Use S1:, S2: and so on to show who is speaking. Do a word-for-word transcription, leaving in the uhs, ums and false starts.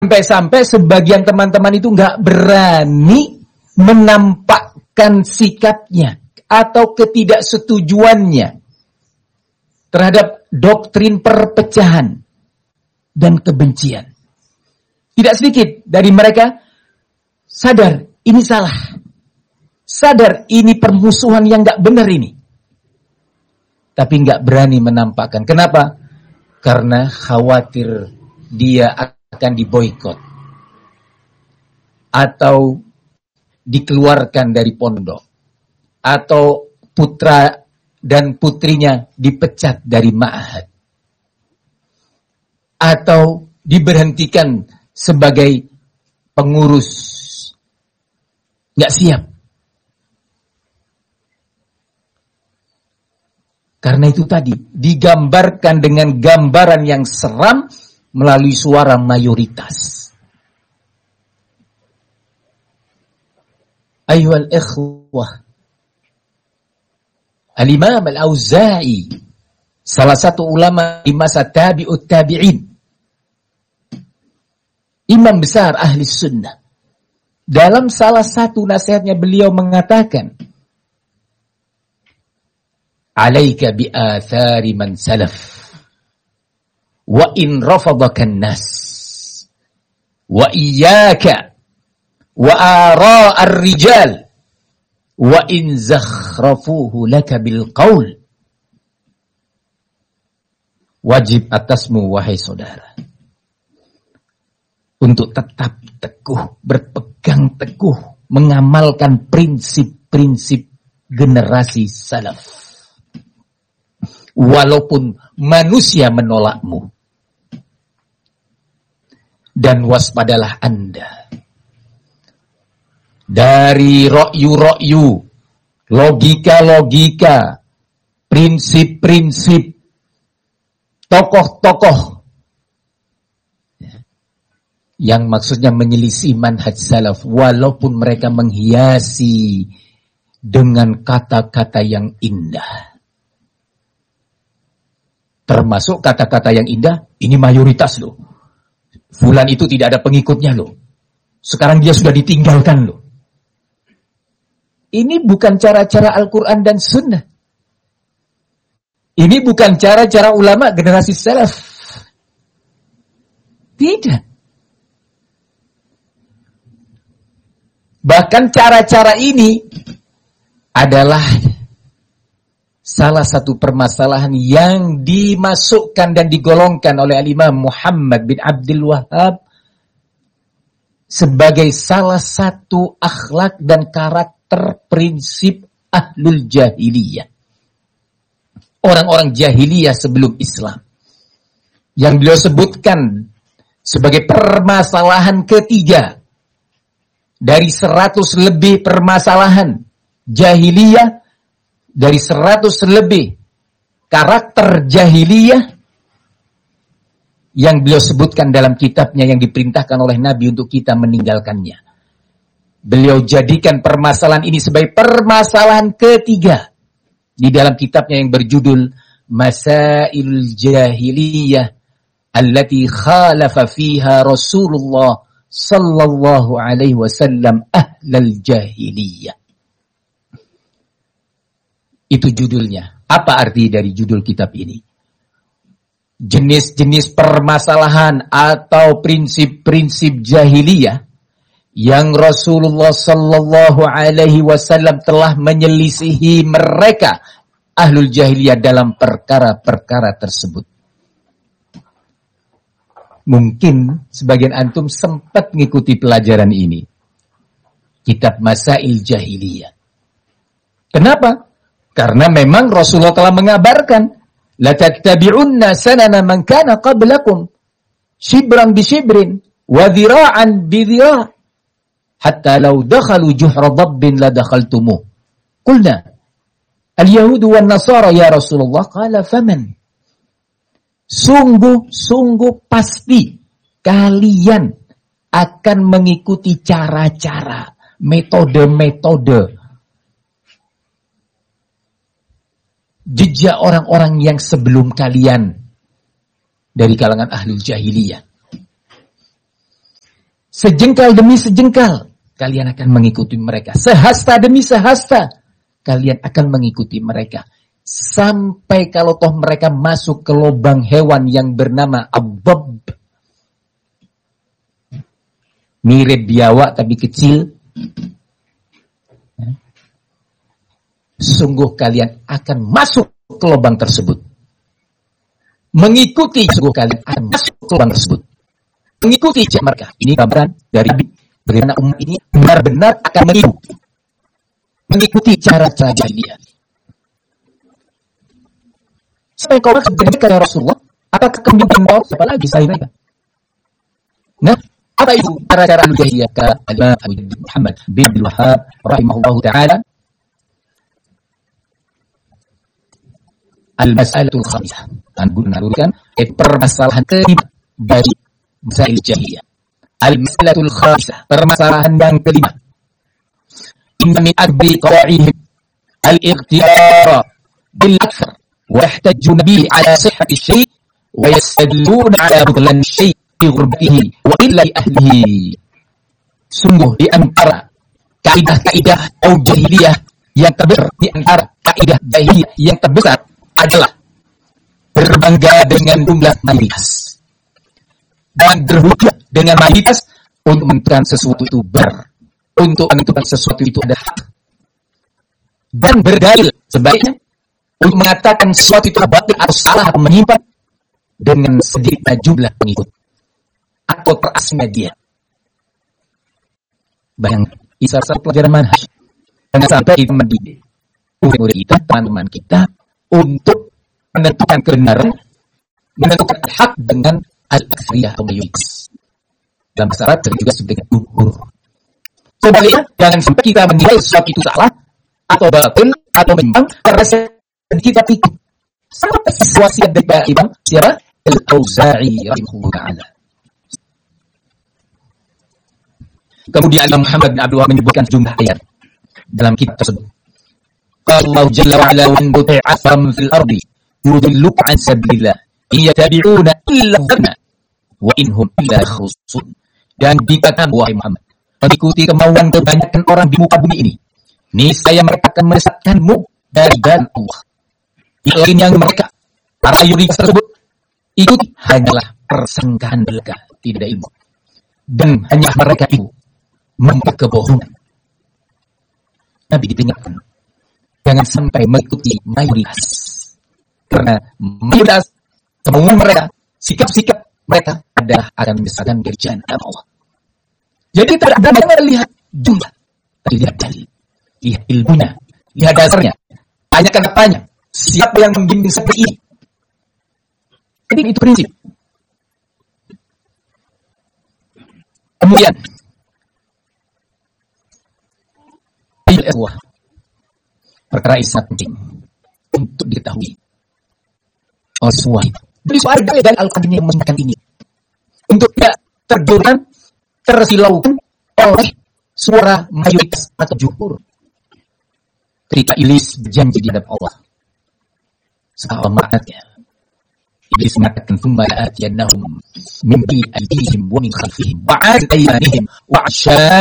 S1: Sampai-sampai sebagian teman-teman itu nggak berani menampakkan sikapnya atau ketidaksetujuannya terhadap doktrin perpecahan dan kebencian. Tidak sedikit dari mereka sadar ini salah. Sadar ini permusuhan yang nggak benar ini. Tapi nggak berani menampakkan. Kenapa? Karena khawatir dia akan diboikot atau dikeluarkan dari pondok atau putra dan putrinya dipecat dari ma'had atau diberhentikan sebagai pengurus. Nggak siap. Karena itu tadi digambarkan dengan gambaran yang seram melalui suara mayoritas. Ayyuhal ikhwah, Al-Imam Al-Auza'i, salah satu ulama di masa tabi'ut tabi'in, imam besar ahli sunnah, dalam salah satu nasihatnya beliau mengatakan, alaika bi'athari man salaf wa in rafadaka an-nas wa iyyaka wa ara ar-rijal wa in zakhrafuhu laka bil qaul. Wajib atasmu wahai saudara untuk tetap teguh, berpegang teguh, mengamalkan prinsip-prinsip generasi salaf walaupun manusia menolakmu. Dan waspadalah Anda dari rokyu-rokyu, logika-logika, prinsip-prinsip tokoh-tokoh yang maksudnya menyelisih manhaj salaf, walaupun mereka menghiasi dengan kata-kata yang indah. Termasuk kata-kata yang indah, ini mayoritas loh. Fulan itu tidak ada pengikutnya loh. Sekarang dia sudah ditinggalkan loh. Ini bukan cara-cara Al-Quran dan Sunnah. Ini bukan cara-cara ulama generasi salaf. Tidak. Bahkan cara-cara ini adalah salah satu permasalahan yang dimasukkan dan digolongkan oleh Al-Imam Muhammad bin Abdul Wahhab sebagai salah satu akhlak dan karakter prinsip ahlul jahiliyah. Orang-orang jahiliyah sebelum Islam. Yang beliau sebutkan sebagai permasalahan ketiga dari seratus lebih permasalahan jahiliyah, dari seratus lebih karakter jahiliyah yang beliau sebutkan dalam kitabnya yang diperintahkan oleh Nabi untuk kita meninggalkannya. Beliau jadikan permasalahan ini sebagai permasalahan ketiga di dalam kitabnya yang berjudul Masail Jahiliyah allati khalafa fiha Rasulullah sallallahu alaihi wasallam ahlal jahiliyah. Itu judulnya. Apa arti dari judul kitab ini? Jenis-jenis permasalahan atau prinsip-prinsip jahiliyah yang Rasulullah sallallahu alaihi wasallam telah menyelisihi mereka ahlul jahiliyah dalam perkara-perkara tersebut. Mungkin sebagian antum sempat mengikuti pelajaran ini. Kitab Masail Jahiliyah. Kenapa? Karena memang Rasulullah telah mengabarkan, la tattabi'unna sanana man kana qablakum shibran bi shibrin wa dhira'an bi dhira' hatta law dakhalu juhra dabbin la dakhaltumuh. Qulna al-yahudu wan nasara ya Rasulullah, qala faman? Sungguh-sungguh pasti kalian akan mengikuti cara-cara, metode-metode jejak orang-orang yang sebelum kalian dari kalangan ahlul jahiliyah. Sejengkal demi sejengkal, kalian akan mengikuti mereka. Sehasta demi sehasta, kalian akan mengikuti mereka. Sampai kalau toh mereka masuk ke lubang hewan yang bernama Abab. Mirip biawak tapi kecil. Sungguh kalian akan masuk ke lubang tersebut. Mengikuti, sungguh kalian akan masuk ke lubang tersebut. Mengikuti cara mereka. Ini gambaran dari bagaimana umat ini benar-benar akan mengikuti. Mengikuti cara-cara jahiliyah. Sampai kau akan jadi kaya Rasulullah. Apakah kemimpinan kau? Siapa lagi selain mereka? Nah, apa itu cara-cara jahiliyah? Kata Al-Imam Muhammad bin Abdul Wahhab rahimahullahu ta'ala. Al-mas'alatul khamisah. Anggul menarurkan eh, permasalahan kelima dari masail jahiliyah. Al-mas'alatul khamisah. Permasalahan yang kelima. Inna min akbri qawa'ihim al-ikhtiyara bil-akthar wa yahtajjuna bihi ala sihhati syai' wa yastadilluna ala butlan syai' fi ghurbatihi wa illa li ahlihi. Sungguh di antara kaidah-kaidah atau jahiliyah yang terbesar, di antara kaidah jahiliyah yang terbesar adalah berbangga dengan jumlah mayoritas dan berhujjah dengan mayoritas untuk menentukan sesuatu itu ber untuk menentukan sesuatu itu ada hak dan berdalil sebaliknya untuk mengatakan sesuatu itu batil atau salah atau menyimpang dengan sedikitnya jumlah pengikut atau terasingnya dia. Bayangkan isar-isar pelajaran manhaj jangan sampai kita mendidik murid-murid kita, teman-teman kita untuk menentukan kebenaran, menentukan hak dengan al-aktsariyah atau mayoritas. Dalam bahasa Arab juga disebut dengan jumhur. Sebaliknya, jangan sampai kita menilai sesuatu itu salah atau batil atau menyimpang karena kita pikir sama persis wasiat dari Imam siapa? Al-Auza'i rahimahullah ta'ala. Kemudian Imam Muhammad bin Abdul Wahhab menyebutkan jumlah ayat dalam kitab tersebut. Allah Jalla wa Ala wa muta'afam fil ardi yudilluka an sabilillah yattabi'una illa dhanna wa inhum illa khusun. Dan dikatakan wahai Muhammad, mengikuti kemauan kebanyakan orang di muka bumi ini, niscaya mereka akan menyesatkanmu dari jalan Allah. Lain yang mereka para mayoritas tersebut ikuti hanyalah persangkaan belaka, tidak ilmu, dan hanya mereka itu membuat kebohongan. Nabi diingatkan jangan sampai mengikuti mayoritas, karena mayoritas kemauan mereka, sikap-sikap mereka adalah akan menyesatkan dari jalan Allah. Jadi tidak ada yang lihat jumlah, tapi lihat dalil, lihat ilmunya, lihat dasarnya, tanyakan apanya, siapa yang membimbing seperti ini. Jadi itu prinsip. Kemudian, ilmu perkara ini sangat penting untuk diketahui oleh semua itu. Jadi soal dalil Al-Quran yang menyatakan ini untuk tidak terjurkan, tersilaukan oleh suara mayoritas atau jumhur. Ketika Iblis berjanji di hadapan Allah, setelah maknanya Iblis mengatakan thumma la'atiyannahum min bayni aydihim wa min khalfihim wa 'an aymanihim wa 'an